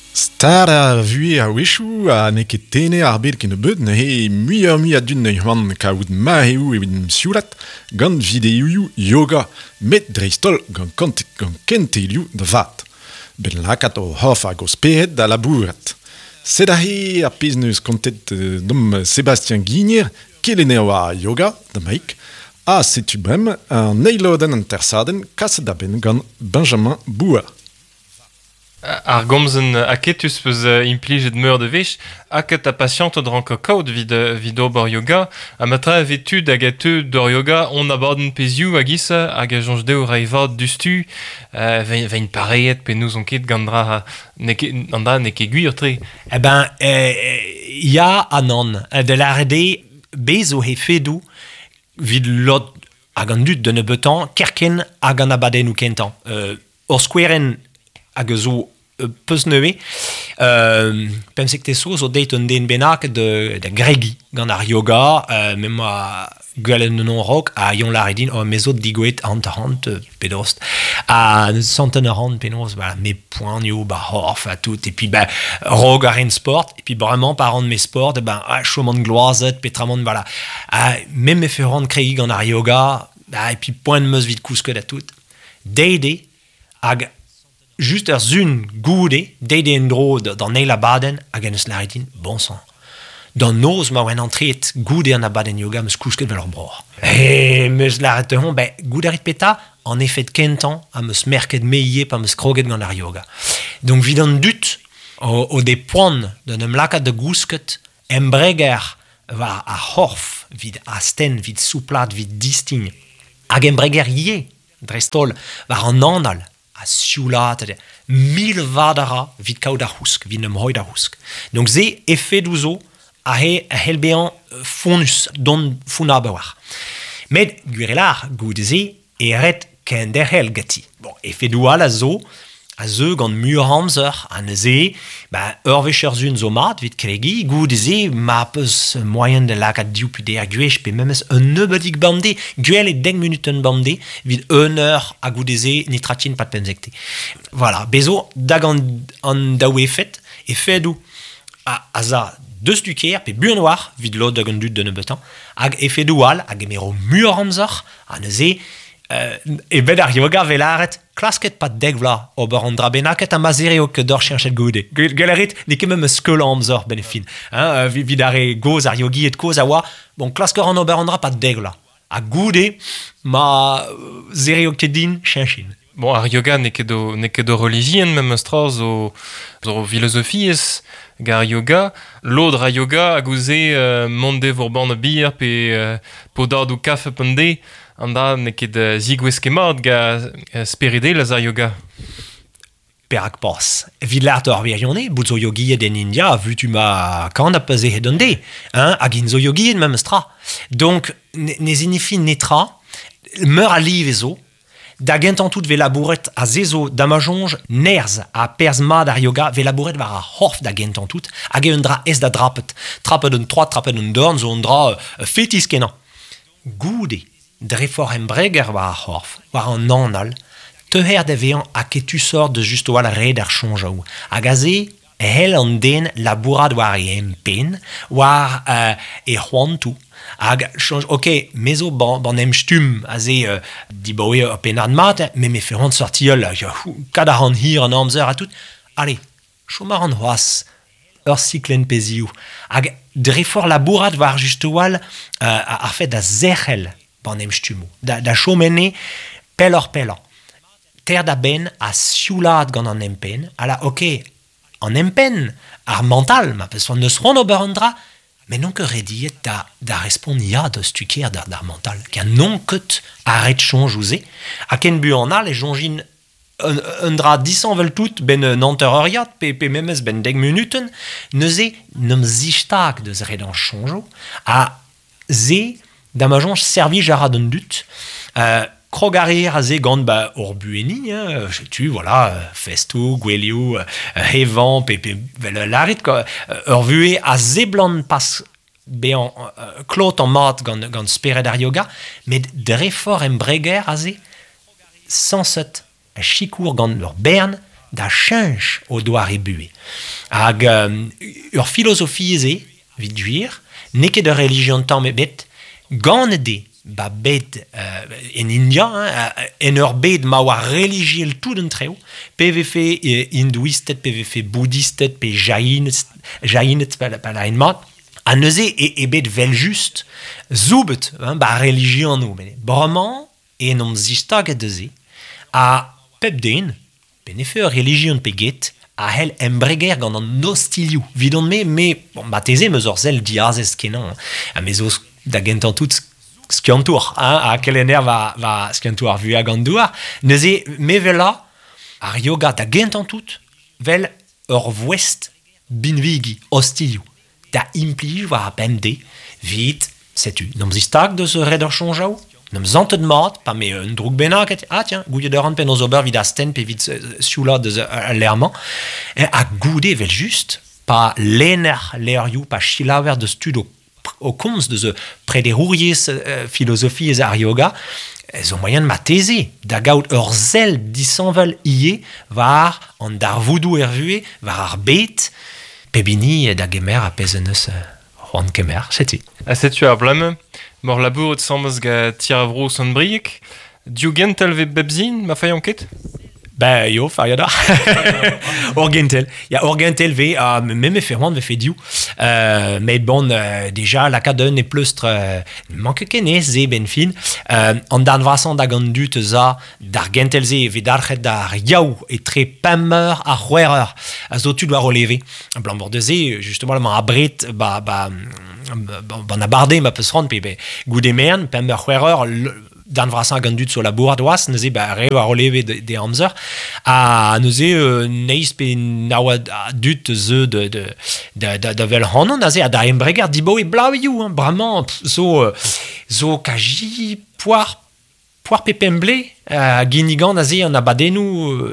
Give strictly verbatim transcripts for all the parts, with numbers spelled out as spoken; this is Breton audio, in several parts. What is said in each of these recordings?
Star a vue a wechou a ne ket tene ar bel ken beud ne he muier muier dun ne c'hoant kaout maheu evit msioulat gant videoioù yoga met dreistol gant kant gant kentelioù da vat. Ben lakat o hof a gos pehet da labourat. Sed a he a pezneus kontet euh, dom Sébastien Guigner kelenn eo a yoga da maik a setu brem an eilodenn an tersadenn kaset da ben gant Benjamin Boua. Ar gomzen aketus peus uh, implijet meur de vech, aket a patiant o dran kakaout vid, uh, vid ober yoga, a matra vetud hag a teu d'or yoga on abadenn pezioù hag isa hag a jonge deo raivad dustu, uh, vein pareet pe nous on ket gandra neke, anda neke gwir tre. Eh ben, euh, ya anon, de la rede bezo he fedou vid lot hag an dud de ne betan kerken hag an abaden ou kentan. Euh, or squaren hag zo uh, peus neuve, euh, pemsek te so, zo deit un den benak de, de gregi gant ar yoga, euh, mem a gwellen non rok, a yon la redin, o mezot digoet ant hant uh, pedost, a centen hant penos, voilà, me poignio, ba horf, a tout, et puis bah, rog ar en sport, et puis vraiment par an de mes sports, ben, a chomant gloazet, petramant, voilà, a, mem me ferrand kregi gant ar yoga, a, et puis point de meus vid kousket a tout, deide, hag just ar zun goude, deide en dro d'an eil abaden, hag en eus laredin, bon sang. Dan noz ma oen antreet goude an abaden yoga meus kousket vel ar bror. E meus laret hon, ben, goude arit peta, an efet kentan, a meus merket meie pa meus kroget gant ar yoga. Donc vid an dut, o, o de poan d'an em lakat de gousket, embreger va a horf, vid asten, vid souplat, vid disting, hag embreger ye, drestol, va an andal, a sioulat, mil vadara vid kaout ar housk, vid nem hoid ar housk. Donc ze effet douzo a he a helbean fonus don founa bewar. Med gurelar goude ze eret ken der hel gati. Bon, effet doual a zo, a ze gant mur hamzer an ze, ba ur vecher zun zo mat vid kregi, goude ze ma peus moyen de lakat diou pu der gwech pe memes un neubedik bande, gwell et deng minuten bande, vid un eur a goude ze nitratin pat penzekte. Voilà, bezo dag an, an daou effet, effet dou a, a za deus duker, pe buan war, vid lot dag an dud de neubetan, hag effet doual, hag emero mur hamzer an ze, Uh, e bet ar yoga velaret, klasket pat deg vla, ober an dra benaket a mazereo ke dor cherchet goude. Galerit, ne ket mem eus skeul amzor ben e fin. Hein, uh, vid ar e goz ar yogi et koz a oa, bon, klaskor an ober an dra pat deg vla. A goude, ma zereo ket din, chenchin. Bon, ar yoga ne ket do, ne ket do religien, mem eus tra zo, zo filosofiez gar yoga. Lodr a yoga a gouze uh, monde vorban a bir pe uh, podard ou kafe pende, an da ne ket uh, zigwez kemat ga uh, speride la za yoga. Perak pas. Vid l'art ur virionne, bout zo yogiet en India, vu tu ma kan a peze hedonde, hein, hag in zo yogiet mem eus tra. Donc, ne, ne zinifin netra, meur a liv ezo, da gentan tout ve labouret a zezo da ma jonge nerz a perz mad ar yoga ve labouret var a horf da gentan tout hag e un dra ez da drapet trapet un troad trapet un dorn zo un dra uh, fetis kenan goude drefor embreger var a horf var an anal teher da vean a ketu sort de just oal red ar chonjaou hag a ze hel an den labourad war e empen war uh, e c'hoantou hag change, ok, mezo ban, ban em stum a ze uh, di baoe a penad mat, me me ferrand sortiol, kada an hir an amzer a tout, allez, chomar an hoas, ur siklen peziou, hag drefor labourat war just oal uh, ar fet da zerhel ban em stumo, da, da chomene pelor pelan. Ter da ben a sioulat gant an empen, ala, ok, an empen, ar mental, ma peus an eus ron ober an dra, mais non que rediet da, da respond ya de stuker da, da mental, qu'un non ket arrête change ouze, a ken bu an al e jongin un, un dra disan vel tout ben nanter euriat, pe, pe memes ben deg minuten, neuze nem zistak de zred an chanjo, a ze da ma jonge servi jara d'un dut, euh, krogarir a ze gant ba ur bueni, hein, tu, voilà, festo, gwelio, hevan, pe, pe, vel larit, ur vue a ze blant pas bean uh, klot an mat gant, gant speret ar yoga, met drefor embreger a ze, sanset a chikour gant ur bern, da change o doar e bue. Hag um, ur philosophie eze, vid juir, neket de religion tamm e bet, gant de ba bet uh, en India, hein, en ur bet ma war religiel tout d'un treo, P V F eh, hindouistet, P V F bouddhistet, P jainet, jainet pa la en mat, a neuze e, e bet vel just, zoubet, hein, ba religion nou, mais brement, e nom zistaget deze, a pep den, benefe ur religion peget, a hel embreger gant an nostiliou, vidon me, me, bon, ba teze meus ur zel diazez kenan, a mezos da gentan tout skiantour, hein, a kelener va, va skiantour vu a gandouar, neuze me vela, ar yoga da gentan tout, vel ur vwest binvigi, ostiliou, da implij war a pemde, vit, setu, nom zistag de ce red ur chonjaou, nom zantet mat, pa me un droug bennak, et, ah tiens, gouillet d'ur an pen oz ober vid a sten pe vid sioula de l'erman, a goude vel just, pa lener leurioù, pa chilaver de stud o, o komz de ze prederouriez uh, philosophie ez ar yoga, zo moyen ma teze, da gaout ur zel disanvel ie, var an dar voudou ervue, var ar bet, pe bini da gemer a pez en eus uh, c'hoant kemer, seti. A setu ar blame, mor labour et sammes ga tir avro son briek, diou gentel ve bebzin, ma fay anket? Ben yo, fariada. Orgentel. Ya orgentel ve, uh, même e fermant ve fe diou. Uh, mais bon, uh, déjà, la kaden e pleustre, uh, manque kenez ze ben fin. Uh, an dan vrasan da gandut za, dar gentel ze ve darchet dar yaou e tre pemmer a c'hwereur. A zo tu doar o leve. Blanc bord de ze, justement, la man abret, ba, ba, ba, ba na barde, ma peus rand, pe, be, goude mern, pemmer c'hwereur, dan vrasan gandut sur la board oas, neuze ba reo a releve de, de amzer, a neuze euh, neiz pe nawa dut ze de, de, de, de, de vel hanon, a ze a da embreger dibo e blau you, hein, vraiment, zo, zo kaji poar, poar pe pemble, a ginigan a ze an abadenou,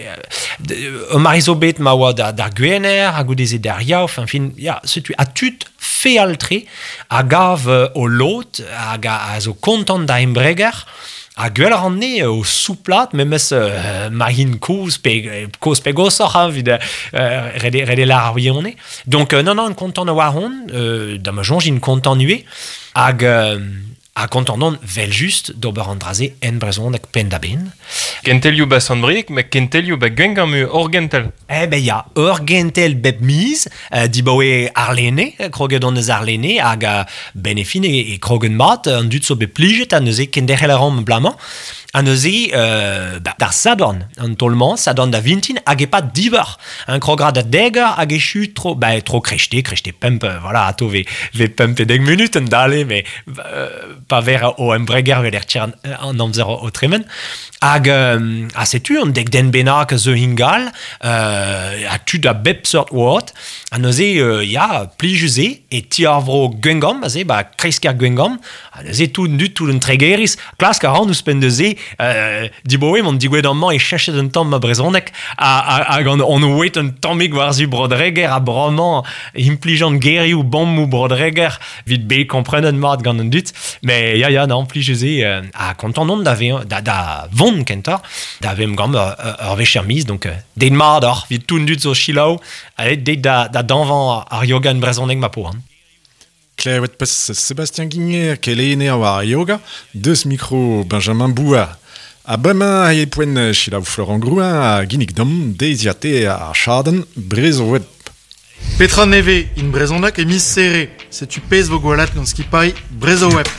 e marizo bet ma oa da, da gwener, a goudeze der yaouf, enfin, ya, setu, a tut fe altre, a gav uh, o lot, a, ga, a zo kontant da embreger, a gwell ar ne o souplat, memes uh, mahin kouz pe, kouz pe gosor, hein, vid uh, rede, rede lar ar donc euh, non, non, kontant a war hon, euh, da ma jonj in kontant nue, hag... Euh, a kontant non vel just d'ober an draze en brezon ek pen da ben. Gentel you ba son briek, me gentel you ba gwengam mu or gentel. Eh ben ya ur gentel bep miz, uh, di baoe arlene, krogedon eus arlene, hag uh, benefin e, e krogen mat, an dut so bep plijet, an neuze kenderel ar an blaman, an neuze euh, bah, dar sadorn, an tolman, sadorn da vintin, hag e pat diver, un krogra da deger, hag e chu tro, bah, tro krejte, krejte pemp, euh, voilà, ato ve, ve pemp e deg minut an dale, mais euh, pa ver o embreger vel er tir an, an amzer o, o tremen, hag euh, a setu an deg den benak ze hingal, euh, a tu da bep sort oat, an neuze euh, ya plijuze, e ti arvro gwengam, a ze, ba kreisker gwengam, a neuze tout dut tout un tregeris, klask a ran ouz pen de ze, euh, di boe mon digouet an man e chachet un tamm ma brezonek, hag an on ouet un tammig war zu brodreger a broman implijant geri ou bambou brodreger, vid be komprennen mat gant un dut, mais ya ya nan plijuze, euh, a kontant non da, da, da vont kentor, da vem gam ur, ur vecher miz, donc euh, den mat ar, vid tout un dut zo chilao, a deit da, da danvan ar yoga en brezonek ma po, hein. Klevet pas Sébastien Guigner, kelene a war yoga, deus micro Benjamin Boua. A bema a e poen chilaou Florent Grouin a ginnig dom deiziate a chaden brezo web. Petra neve in brezonak e miz serre, setu pez vo gwalat gant skipai brezo web.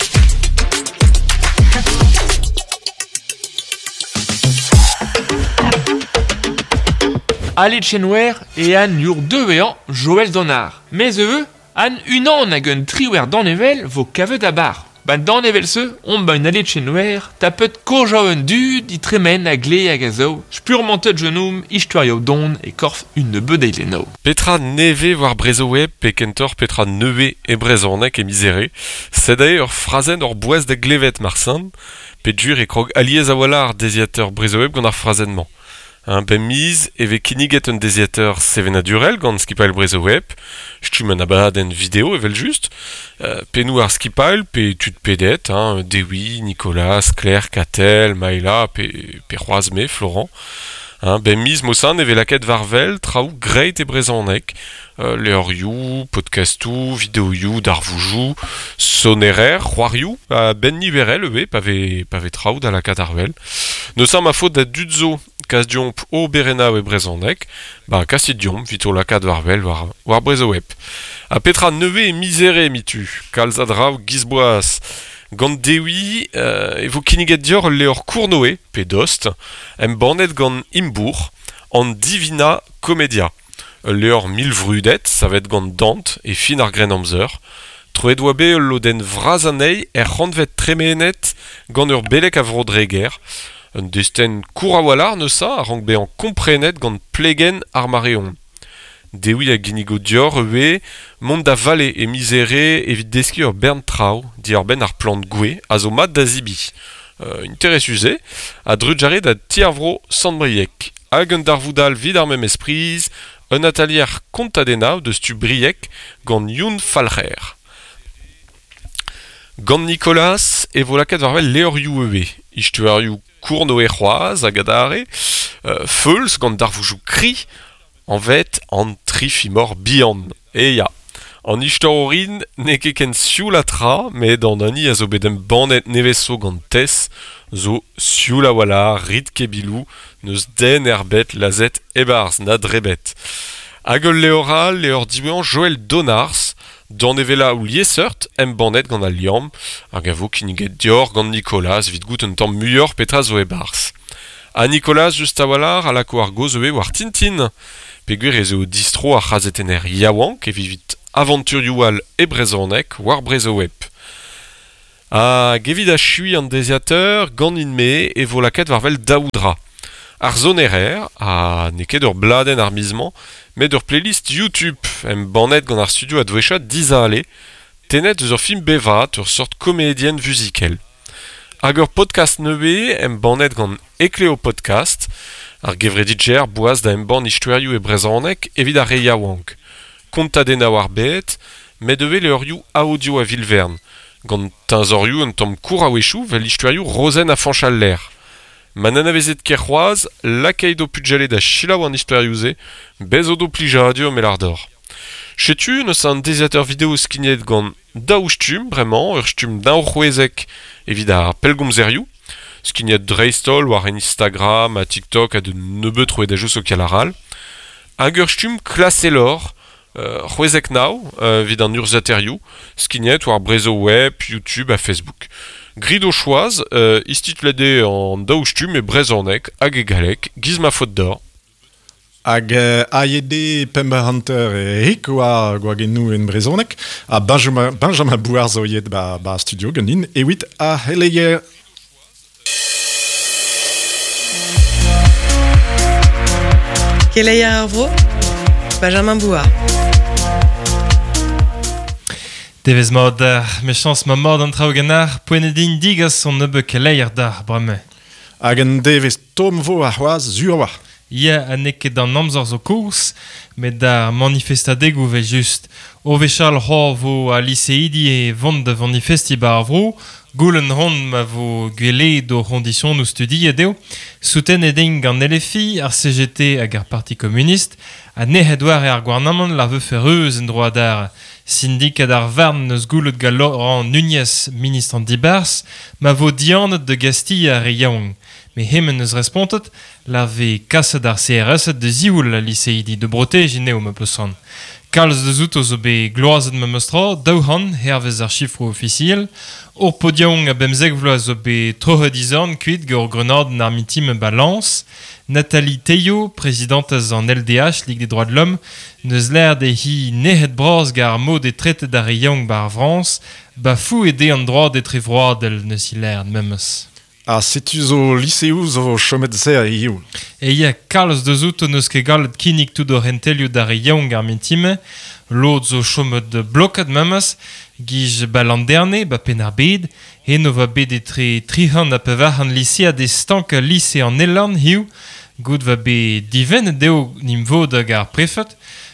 Ale tchenwer e an yur deux an Joël Donard. Mais eux, an un an hag un triwer danevel vo kavet a bar. Ban danevel se, on ban ale tchenwer, tapet kojaou un dud, i tremen a gle hag a zo, spur mantet genoum, istwarioù don e korf un nebeud eileno. Petra neve war brezo web pe kentor petra neve e brezonek e mizere, sed ae ur frazen ur boaz da glevet marsan, pe dur e krog aliez a walar deziateur brezo web gant ar frazenman. Un ben miz eve kiniget un deziateur sevenadurel gant skipal brezo web, stum an abad en video evel just, euh, pe nou ar skipal pe tud pedet, hein, Dewi, Nicolas, Claire, Catel, Maïla, pe, pe c'hoaz me, Florent. Hein, ben mis mosan e velaket varvel traoù greit e brezhoneg. Euh, Leorioù, podcastou, videoioù, darvoujou, sonerer, c'hoarioù, a ben niverel eve, pave, pave traoù da lakaat arvel. Neuze ma faute da dudzo kas diomp o berenaou e brezhoneg, ba kasit diomp vito lakaat varvel war, war brezhoweb. A petra neve e misere mitu, kalz a draoù gizboaz. Gant dewi, euh, e vo kiniget dior leor kournoe, pe dost, em bannet gant imbour, an Divina Comedia. Leor milvrudet, savet gant dant, e fin ar gren amzer. Troet oa be loden vraz anei er c'hantvet tremenet gant ur belek a vrodreger. Un desten kour a walar neuze a rank be an komprenet gant plegen ar mareon. Dewi a ginigo dior ue, mont da vale e misere evit deski ur bern trao, di ar ben ar plant gwe, a zo mat da zibi. Euh, Interesuze, a drudjare da tiarvro sandbriek. Hag un darvoudal vid ar mem espriz, un atelier kontadennañ de stu briek gant Youn Falcher. Gant Nicolas e vo lakaat varvel leorioù eve. Istuarioù kournoe c'hoaz hag adare, euh, feuls gant darvoujou kri, en vet an trifimor bihan. E ya. An istororin ne ket ken sioulatra, met an ani a zo bet em bannet nevezo gant tess, zo sioula wala, rit kebilou, neus den erbet lazet ebarz na drebet. Hag ul leoral, leor diwean Joël Donars, dan evela ou liesseurt, em bannet gant al liam, hag a vo kiniget dior gant Nicolas, vit gout un tamm muioc'h petra zo ebarz. A Nicolas just a walar, a lako ar goz eo war Tintin, peogwir ez eo distro a c'hazetener yaouank e vivit aventurioù e brezhoneg war brezhoweb. A gevit a chui an deziateur gant inme e vo lakaet varvel daoudra. Ar zonerer, a ne ket ur bladen ar mizman, met ur playlist YouTube, em bannet gant ar studio a dwechat dizale, tenet eus ur film bevat, ur sort komédienne vuzikel. Hag ur podcast neuve, em bannet gant Ekleo Podcast, ar gevredidger boaz da em ban istuerioù e brezhoneg evit ar re yaouank. Kontadennañ war bet, met eve leorioù audio a Vilvern, gant teñzorioù un tamm kour a wechou vel istuerioù Rosen a Fanchal-ler. Man anavezet ker c'hoaz, lakait o pugale da chilaou an istuerioù-se, bez o do plijadio mel ar dor. Chetu, neus an deziateur vidéo skignet gant daou stum, bremañ, ur stum daou c'houezek evit ar pellgomzerioù, skignet dreistol war en Instagram, a TikTok, a de nebeut troe da jous o kalaral. Hag ur stum klaselor, Uh, c'houezek now, uh, vid an urzaterioù, skignet war brezhoweb, YouTube a Facebook. Grid o choaz, uh, istitulade an daou stum e brezhoneg hag e galek, giz ma faute d'or. Hag uh, a yede Pemba Hunter e Rico a gwagennou en brezhoneg, a Benjamin, Benjamin Bouar zo yed ba, ba studio ganin, e wit a heleier. Keleier ar vro, Benjamin Bouar. Devez ma da mechans ma mod an traoù ganar, poenedin digas son nebe keleier da, brame. Hag en devez tom vo a c'hoaz zur war. Ia a ne ket an amzor zo kours, met da manifestadegou ve just. O vechal c'hor vo a liseidi e vont da manifesti bar vro, goulen ron ma vo gwele do rondison nou studi edeo, souten eding gant elefi ar C G T hag ar Parti Communist, a nehet war e ar gouarnamant la veu fereuz en droa d'ar syndicat ar varn neus goulet gal Laurent Nunez, ministre an dibars, ma vo dianet de Gastille a re yaouank. Me hemen neus respontet, la ve kaset ar C R S de zioul la liseidi, de brotej ineo ma peusant. Kalz de zout o zo be gloazet ma meustra, daouhan, hervez ar chifro officiel, ur podiaong a bemzek vlo a zo be trohedizan kuit geur grenad an ar mitim balance, Nathalie Teillot, présidentez en L D H, Ligue des droits de l'homme, neus l'air de hi nehet braz gar mod e traite d'ar yaouank bar France, ba fou ede an droit d'etre vroadel neus hi l'air memes. A setu zo liseoù zo chomet se a ioul. E ia kalz de zout o neus ket gallet kinnig tout o rentelioù d'ar yaouank ar mitime, l'od zo chomet de blokad memes, gij ba landerne, ba pen ar bed, e no va bet etre trihan a pevar an lise a de stank a lise an elan hiu, gout va be diven deo nim vod hag ar prefet,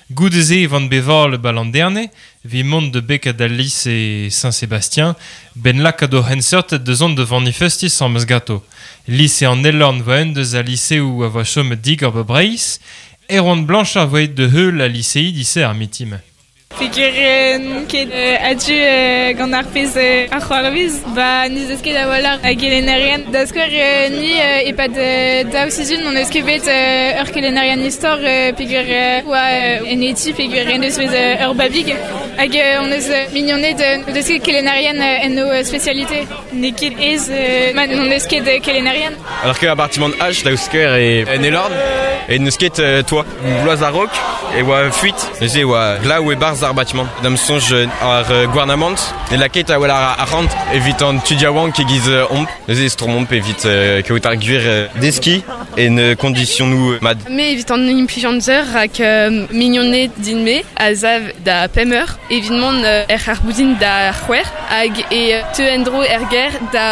Goudeze van bevar le balanderne, vi mont de bec ad al lycée Saint-Sébastien, ben lak ado hensertet de zon de vanifestis en gato. Lycée en Elorn va un deus a lycée ou a va chom dig ar bebreis, er oan blanchar voet de heul a lycée disse ar mitim. Figuren ket uh, adu uh, gant ar pez uh, ar c'hoarviz, ba niz eus ket a walar a gelennerien. Da skwer uh, ni uh, e pad uh, daou sizun, on eus ket bet uh, ur gelennerien istor uh, pegur uh, oa uh, en eti pegur en eus bet uh, ur babig. Hag uh, on eus uh, mignonet uh, deus ket gelennerien uh, en no uh, spesialite. Ne ket ez, uh, man on eus ket uh, gelennerien. Alors que à bâtiment H, daou skwer e en Elorn, et neus ket uh, toa. Bloaz a rok, e oa fuit, neus e oa glaou e barz ar bâtiment. Dam sonj ar uh, gouarnamant, e laket a wala ar rand, evit an tudiaouan ke giz uh, omp, neus e stromomp evit uh, keout ar gwir uh, deski en uh, kondisyon nou uh, mad. Me evit an implijanteur rak uh, mignonet din me a zav da pemer, evidemment uh, er ar boudin da c'hwer, hag e uh, te endro er ger da...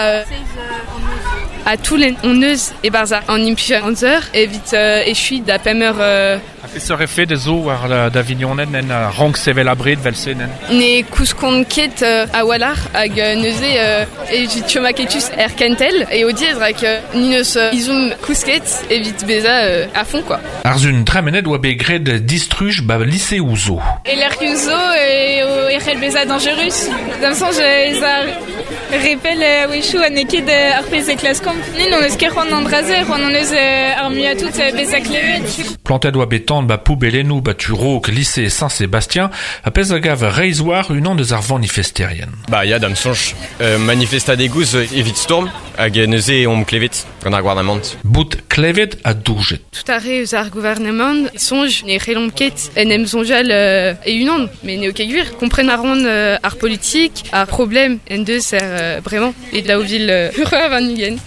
Uh, a tout on eus e barza an implijanteur evit uh, echui da pemer... Uh, A peseurt e fe de zo war uh, da vignonet nen uh, rank sevel abred vel se nen. Ne kouskont ket uh, a walar hag uh, neuze uh, evit chomaketus er kentel e o diez rak uh, ni neus uh, izoum kousket evit beza uh, a fond quoi. Ar zun tremenet oa begred distruj ba lycée ouzo. E l'er kuzo e o erel beza dangerus. Dam sonj ez ar repel uh, wechou a neket uh, ar pez e klaskomp. Nin on eus ket c'hoant an drazer, on eus uh, ar muatout uh, beza klevet. Plantet oa betan ba poubelenou ba tu rok lycée Saint-Sébastien a pez a gav reizoar unan deus ar vanifesterien. Ba ya dam sonj euh, manifesta degouz euh, evit storm hag neuze om klevet gant ar gouarnamant. Bout klevet a doujet. Tout a re eus ar gouvernement sonj ne relom ket en em zonjal euh, e unan, mais ne o ket gwir. Kompren ar ran euh, ar politik, ar problem en deus er euh, bremañ e da o vil euh, heureux van ugen.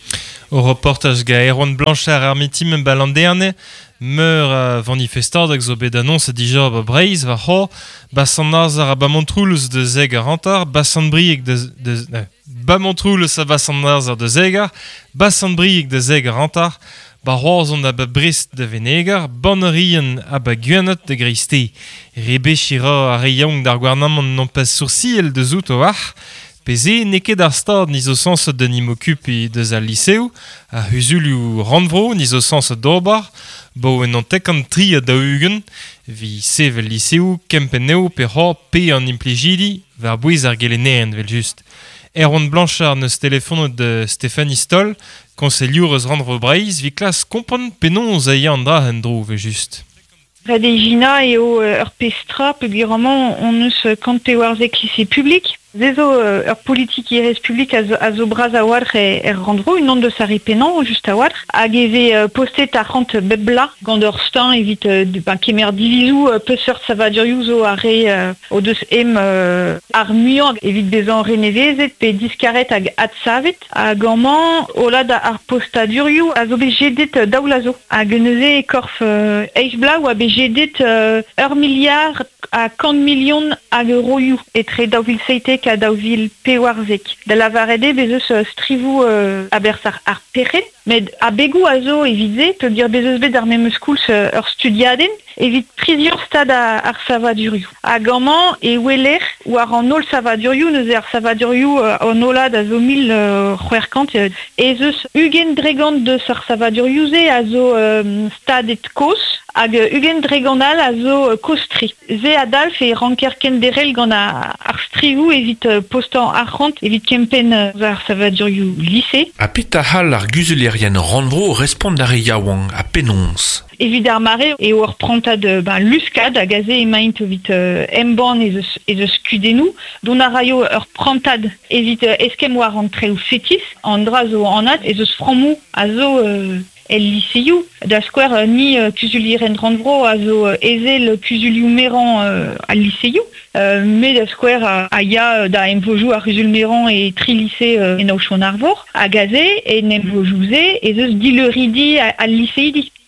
Au reportage ga Erwan Blanchard ar mitim balanderne, meur a vanifestard hag zo bet annonce dija ba breiz va ho, basan nazar a bamontroulz de zeg ar antar, basan brieg de... de euh, bamontroulz a basan nazar de zegar, basan brieg de zeg ar antar, ba c'hoazon a ba brist de venegar, bannerien a ba gwenet de greiste. Rebe chira a reiong d'ar gouarnamant non pez sourcil de zout o ar, peze neket ar stad niz o sens de nim okupi deus al lyceu, a huzulioù ranvro niz o sens d'obar, bo en an tek an tri a daougen, vi sevel lyceu, kempeneo pe c'hor pe an implijidi, ver bouez ar gelennerien vel just. Erwan Blanchard neus telefonet de Stéphanie Stoll, konseliour eus ranvro breiz, vi klas kompon penon zaia an dra en dro vel just. Redegina eo ur pestra peoguramañ on eus kante warzek lycée publik. Zezo ur politik irez publik a zo, a zo braz a oadr e, er randro, unan deus ar repenan just a oadr, hag eve uh, postet ar rant bebla gant ur stan evit uh, ben, kemer divizou uh, peseurt savadurioù zo a re uh, o deus em uh, ar muian evit bezan renevezet pe diskaret hag adsavet, hag amman o lad ar postadurioù a zo bet jedet uh, daoul a zo, hag neuze e korf uh, eich bla oa bet jedet uh, ur miliard a kant milion hag euroioù etre daouvil seitek a daouvil pewarzek. Da lavarede bezeus uh, strivou uh, a berzar ar perret, med a begou a zo evit pe dir bezeus bet ar memeus koulz uh, ur studiaden, evit prizior stad a, ar savadurioù. Hag amman e weler war an ol savadurioù, neuze ar savadurioù uh, an olad a zo mil uh, c'hwerkant, uh, e zeus ugen dregant deus ar savadurioù ze a zo um, stad et kos, hag ugen dregandal a zo uh, kostri. Ze adalf e ranker ken derel gant a, ar strivou evit uh, postan ar rant, evit kempen uh, ar savadurioù lycée. A pet a hal ar guzulerien ranvro respond ar e yaouan a penons. Evit ar mare e ur prantad ben, luskad a gaze emaint evit uh, emban ez eus, ez eus kudenou, don a raio ur prantad evit uh, eskem war an treo fetis, an dra zo anat ez eus framou a zo uh, el lycéiou. Da skwer uh, ni uh, kuzuliren ranvro a zo uh, ezel kuzulioù meran uh, al lycéiou, uh, me da skwer a, a ya uh, da emvojou ar kuzul meran e tri lycée uh, en ao chon arvor, a gaze en emvojou ze ez eus dileuridi al lycéidi.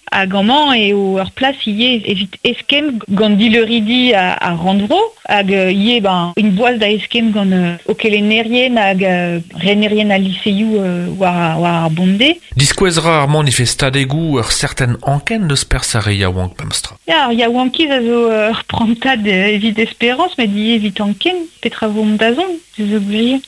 à Gaman et au leur place il y a évite eskem gandi le ridi à, à Randro ag il y a ben une boise d'eskem gant auquel les nerien ag renérien à lycéu war war bondé Disquezra ar manifestadegou ur certaines enken de spersare ya wank pemstra. Ya ya wanki za zo repranta de évite espérance mais dit évite enken petra vom dazon des obliers.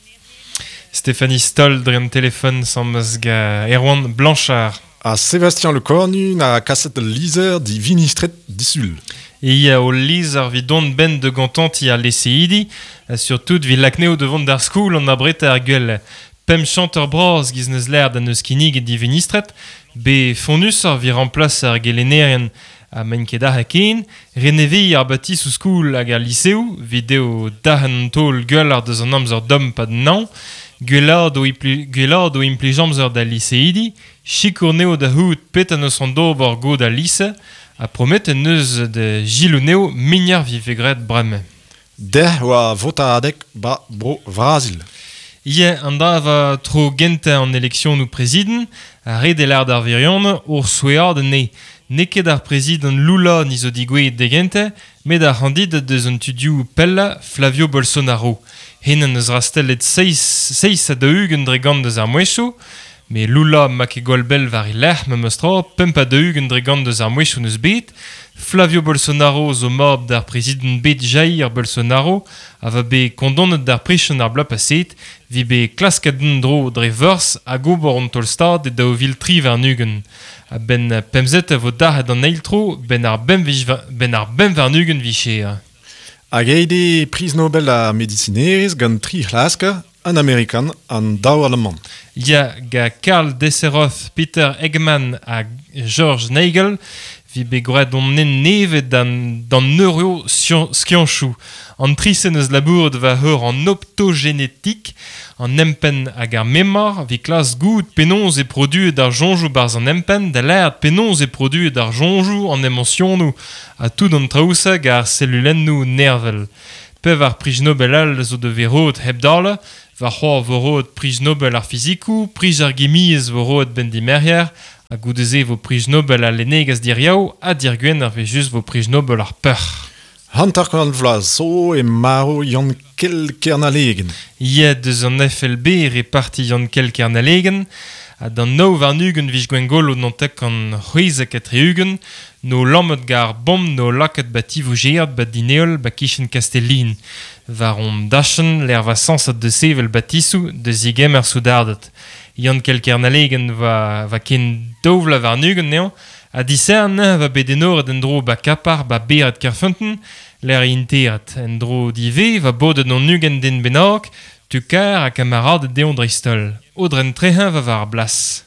Stéphanie Stoll dre téléphone sans ga Erwan Blanchard. A Sébastien Le Cornu na cassette Lizer di Vinistret d'Issul. Et il y a au Lizer vidon ben de gantant y a laissé idi, surtout vi lacneo devant dar school on a brete ar gueule. Pem chanteur bros giznez l'air d'un skinig di Vinistret, be fonus ar vi remplace ar gelenerian a menkeda hakin, renevi ar bati sous school hag ar lyceu, vidéo dahan tol gueule ar deus an amzer dom pad nan, Guelard o implejamzer da lycéidi, chikourneo da hout pet an eus an dober go da lycée, a promet en eus de gilouneo mignard vivegret breme. Der oa vota adek ba bro Vrasil. Ie, an da va tro gente an élection nou président, a red el ar d'ar virion, ur soueard ne, ne ket ar président Lula ni zo digwe de gente, met ar handid deus an tudiou pella Flavio Bolsonaro. Hen an eus rastellet seis a deugen dregant deus ar mouechou, me Lula ma ke golbel var i lec'h me meustra, pemp a deugen dregant deus ar mouechou neus bet, Flavio Bolsonaro zo morb d'ar president bet Jair Bolsonaro, a va be kondonet d'ar prechon ar bla paset, vi be klaskaden dro dre veurs a gobor an tolstad e dao vil tri ver nugen. A ben pemzet a vo dahet an eiltro, ben ar ben, ben ar ben ver nugen vichea. Hag eide prise Nobel a medicineris gant tri c'hlaska, an Amerikan, an dao allemand. Ya ga Karl Desseroth, Peter Eggman a George Nagel, vi be gret on nen neve dan, dan neuro skianchou. An trisen eus labour va heur an optogénétique, an empen hag ar memor, vi klas gout penons e produet d'ar jonjou barz an empen, da l'air penons e produet d'ar jonjou an emotion nou, a tout an traousa gar cellulen nou nervel. Pev ar prij Nobel al zo de verot heb darle, va c'hoar vorot prij Nobel ar fizikou, prij ar gemiz vorot ben dimerier, a goudeze vo prij Nobel al enegaz dir yaou, a dir gwen ar vejus vo prij Nobel ar peur. Hantar kon vlaz so e maro Jan Kel Kernalegen. Ie deus an F L B reparti Jan Kel Kernalegen, a dan nou var nugen vich gwen golo nantek an c'hwezek a treugen, no lammet gar bom no laket bati vougeard bat dineol ba kichen Castellin. Var on dachen l'er va sansat de sevel batisou de zigem er soudardet. Jan Kel Kernalegen va, va ken dovla var nugen neon, a discern va bedenoret en dro ba kapar ba beret kerfunten, l'er interet en dro dive va bodet non nugen den benok, tukar a kamarad deon dristol. Odren trehin va var blas.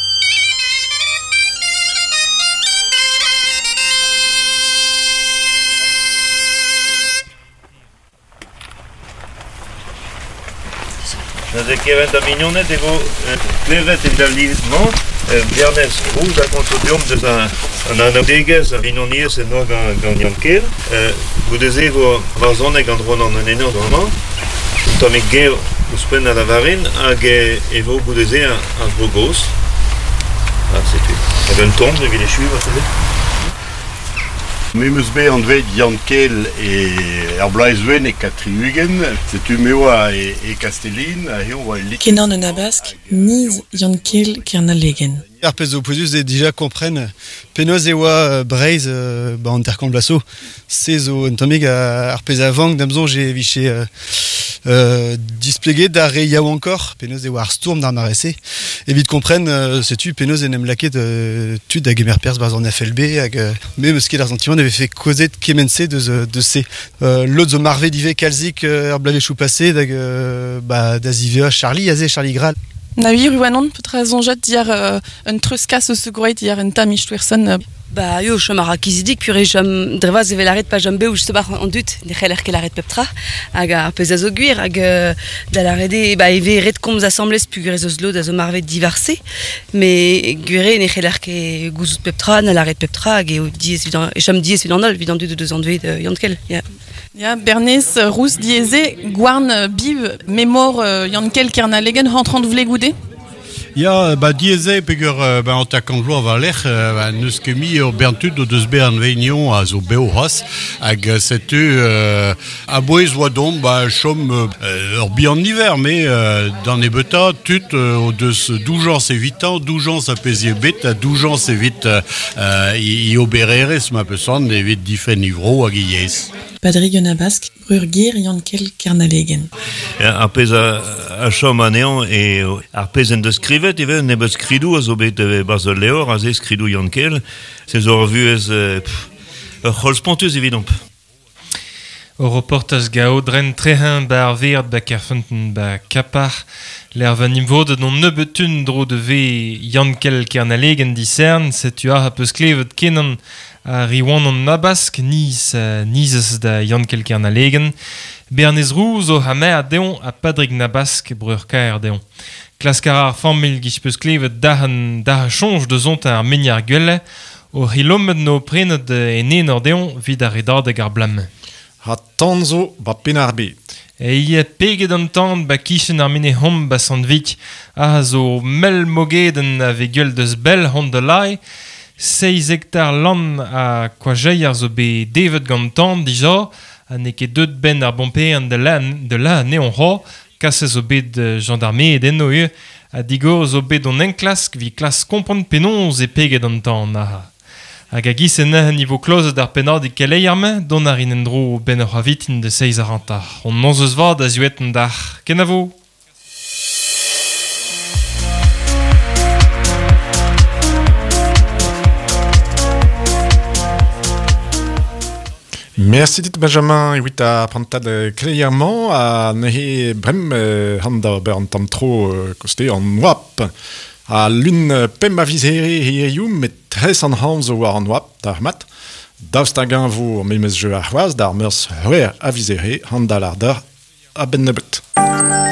Na de kevent a mignonnet ego klevet en da lisman, Bernès Rouge a consortium de an anodegez a vinoniez en oa gant Jankel. Goudeze ego varzone gant ron an eno droman, un tamek ger ouspen a la varin, hag evo goudeze ar bogos. Ah, c'est tout. Hag un tombe de vile chuv, a tebe. Memeus be an dved Jankel e ar blaizwen e katriugen, setu meoa e, e Castellin, a eo oa lit. Kenan en abask, niz Jankel Kernalegen. Ar pez o pouzus e dija kompren penoz e oa breiz euh, ba an terkant blaso. Se zo en tammig ar pez a vang damzon je viche euh, euh, displeget da re yaou ankor, penoz e oa ar stourm d'ar marese. Evit kompren euh, setu penoz en em laket euh, tud hag emer pers baz an F L B hag euh, me meus ket ar sentiment avait fait causer de kemense de de se euh, l'autre zo marvé dive kalzik euh, ar blave chou passé dag euh, ba d'azive Charlie azé Charlie Graal. Na vi ruanon petra zonjet diar uh, un truskas o segoret diar un tam istuerson. Uh. Ba yo, chom ar akizidik, pure jam drevaz evel arret pa jambe ou juste bar en dut, ne c'heller kel arret peptra, hag ar pez a zo gwir, hag uh, da la rede, ba eve ret komz assemblez pu gwir eus lo da zo marvet divarse, me gwire ne c'heller ke gouzout peptra, na la ret peptra, hag eo diez vidan, e chom diez vidan ol, vidan dut de deus an dved uh, Jankel, ya. Yeah. Ja, Bernès Rousse dieze, Gouarn Biv, Mémor uh, Jankel Kernalegen, rentrant de vle goude? Ja, ba dieze pegur uh, ba an takanvlo a valer, uh, ba neus ket mi ur berntud o deus be an veignon a zo beo has, hag uh, setu uh, a boez oa don, ba chom uh, ur bi an niver, me uh, dan e beta, tut uh, o deus doujans evitan, doujans a pezie bet, a doujans evit uh, uh, i, i obererez ma pesan, evit difen ivro hag i yez. Patrick Nabask, brur ger Jankel Kernalegen. Ar pez a, a chom anean e ar pez en deus skrivet e ne beus skridou a zo bet e barzol leor a ze skridou Jankel se zo ur vuez e, ur c'holspontuz evidemp. O reportage gao dren trehin ba ar verd ba kerfenten ba kapar l'er van imvod non nebetun dro de ve Jankel Kernalegen discern setu ar ha peus klevet kenan a riwan an nabask niz uh, nizez da Jankel Kernalegen bernez rou zo ha me a deon a Patrick Nabask breur kaer deon. Klaskar ar famil giz peus klevet dahan daha chonj de zont ar meniar gwelle o rilomet no prenet enen or deon vid ar redadeg ar blam. Ha tanzo ba penar bet. E ie peget an tan ba kichen ar mine hom ba sandvik a zo mel mogeden a ve gwell deus bel hon de lai seiz hektar lan a kwajei ar zo be devet gant tan dija a ne ket deut ben ar bompean de la, de la neon ho kase zo bet gendarme den no eo a digor zo bet on enklask vi klas kompont penonz e peget an tan a hag a giz en a niveau klozet ar penad e kelei ar me don ar in en dro ben ur havitin de seiz ar antar. On non zeus vad a zuet an dar. Ken a vo? Merci dit Benjamin, evit a prantad kleierman a nehe brem euh, handa ber an tam tro euh, koste an wap. A l'un euh, pem a vizere he eioù met tres an hanz o war an wap d'ar mat. Daoust a gañ vo memez jeu ar c'hoaz d'ar meurs hwer a vizere handa lardar a ben nebet.